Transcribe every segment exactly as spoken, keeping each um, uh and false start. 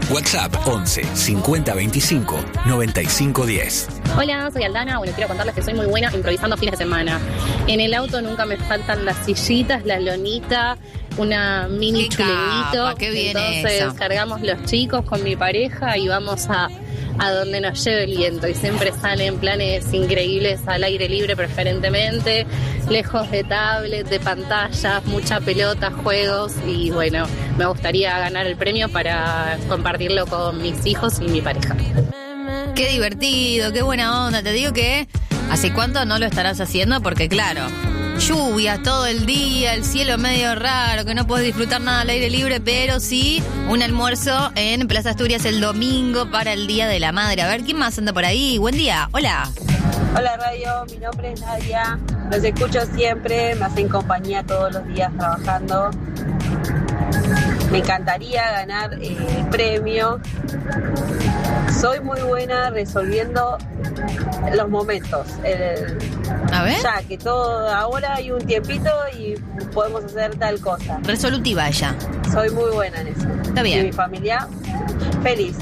WhatsApp once cincuenta veinticinco noventa y cinco diez. Hola, soy Aldana. Bueno, quiero contarles que soy muy buena improvisando fines de semana. En el auto nunca me faltan las sillitas, la lonita, una mini qué chuleñito. capa, qué bien Entonces eso. cargamos los chicos con mi pareja y vamos a, a donde nos lleve el viento. Y siempre salen planes increíbles al aire libre preferentemente, lejos de tablet, de pantallas, mucha pelota, juegos. Y bueno, me gustaría ganar el premio para compartirlo con mis hijos y mi pareja. Qué divertido, qué buena onda. Te digo que ¿hace cuánto no lo estarás haciendo? Porque claro, lluvias todo el día, el cielo medio raro, que no puedes disfrutar nada al aire libre, pero sí un almuerzo en Plaza Asturias el domingo para el Día de la Madre. A ver, ¿quién más anda por ahí? Buen día, hola. Hola Radio, mi nombre es Nadia, los escucho siempre, me hacen compañía todos los días trabajando. Me encantaría ganar eh, el premio. Soy muy buena resolviendo los momentos. El, A ver. Ya que todo, ahora hay un tiempito y podemos hacer tal cosa. Resolutiva ella. Soy muy buena en eso. Está bien. Y mi familia, feliz.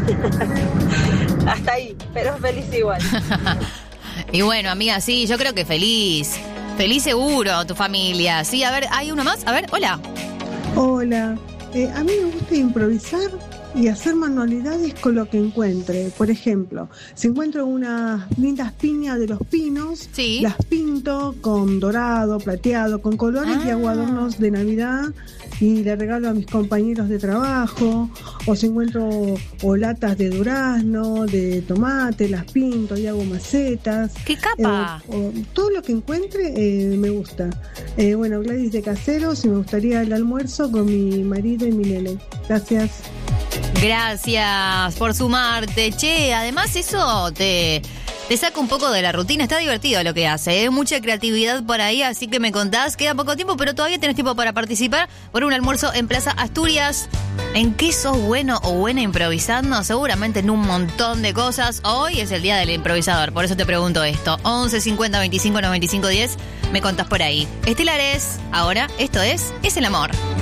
Hasta ahí, pero feliz igual. Y bueno, amiga, sí, yo creo que feliz. Feliz seguro, tu familia. Sí, a ver, ¿hay uno más? A ver, hola. Hola, eh, a mí me gusta improvisar y hacer manualidades con lo que encuentre. Por ejemplo, si encuentro unas lindas piñas de los pinos, sí, las pinto con dorado, plateado, con colores ah. y hago adornos de Navidad y le regalo a mis compañeros de trabajo. O si encuentro o latas de durazno, de tomate, las pinto y hago macetas. ¡Qué capa! Eh, o, todo lo que encuentre eh, me gusta. Eh, bueno, Gladys de Caseros, y me gustaría el almuerzo con mi marido y mi nene. Gracias. Gracias por sumarte. Che, además eso te, te saca un poco de la rutina. Está divertido lo que hace, ¿eh? Mucha creatividad por ahí, así que me contás. Queda poco tiempo, pero todavía tenés tiempo para participar por un almuerzo en Plaza Asturias. ¿En qué sos bueno o buena improvisando? Seguramente en un montón de cosas. Hoy es el día del improvisador, por eso te pregunto esto. once cincuenta veinticinco noventa y cinco diez, me contás por ahí. Estelares, ahora esto es Es el Amor.